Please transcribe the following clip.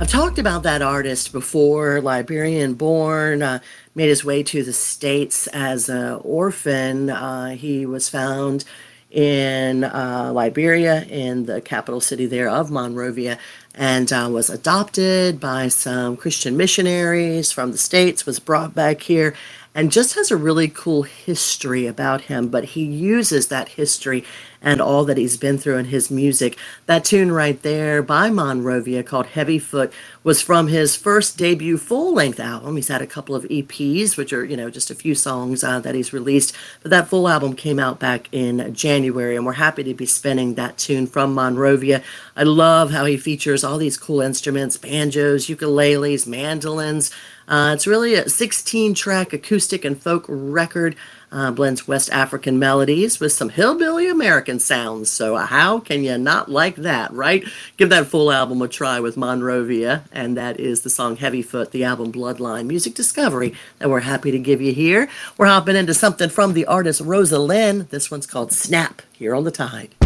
I've talked about that artist before, Liberian born, made his way to the States as an orphan. He was found in Liberia, in the capital city there of Monrovia, and was adopted by some Christian missionaries from the States, was brought back here, and just has a really cool history about him. But he uses that history and all that he's been through in his music. That tune right there by Monrovia called Heavy Foot was from his first debut full-length album. He's had a couple of EPs, which are, just a few songs that he's released. But that full album came out back in January, and we're happy to be spinning that tune from Monrovia. I love how he features all these cool instruments, banjos, ukuleles, mandolins. It's really a 16-track acoustic and folk record. Blends West African melodies with some hillbilly American sounds. So how can you not like that, right? Give that full album a try with Monrovia, and that is the song Heavy Foot, the album Bloodline Music Discovery that we're happy to give you here. We're hopping into something from the artist Rosa Lynn. This one's called Snap, here on The Tide.